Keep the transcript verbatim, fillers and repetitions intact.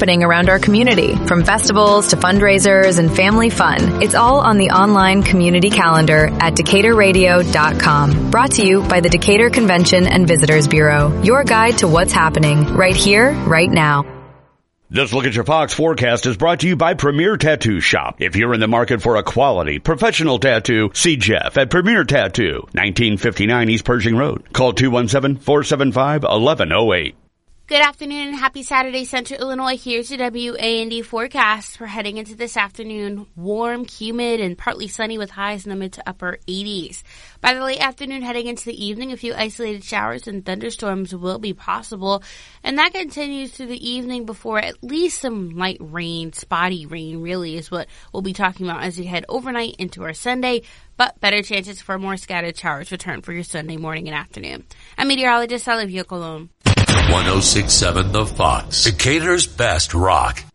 happening around our community, from festivals to fundraisers and family fun. It's all on the online community calendar at Decatur Radio dot com. Brought to you by the Decatur Convention and Visitors Bureau. Your guide to what's happening right here, right now. This Look at Your Fox forecast is brought to you by Premier Tattoo Shop. If you're in the market for a quality, professional tattoo, see Jeff at Premier Tattoo, nineteen fifty-nine East Pershing Road. Call two one seven, four seven five, one one zero eight. Good afternoon and happy Saturday, Central Illinois. Here's your W A N D forecast. We're heading into this afternoon. Warm, humid, and partly sunny with highs in the mid to upper eighties. By the late afternoon, heading into the evening, a few isolated showers and thunderstorms will be possible. And that continues through the evening before at least some light rain, spotty rain really is what we'll be talking about as we head overnight into our Sunday. But better chances for more scattered showers return for your Sunday morning and afternoon. I'm meteorologist Olivia Colon. one oh six point seven The Fox, Decatur's best rock.